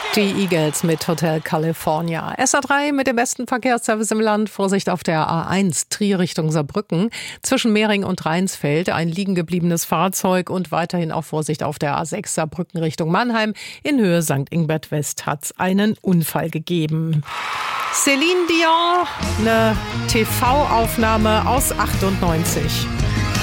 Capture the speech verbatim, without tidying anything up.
Die Eagles mit Hotel California. S A drei mit dem besten Verkehrsservice im Land. Vorsicht auf der A eins, Trier Richtung Saarbrücken. Zwischen Mehring und Rheinsfeld ein liegen gebliebenes Fahrzeug und weiterhin auch Vorsicht auf der A sechs Saarbrücken Richtung Mannheim. In Höhe Sankt Ingbert West hat es einen Unfall gegeben. Céline Dion, eine T V-Aufnahme aus achtundneunzig.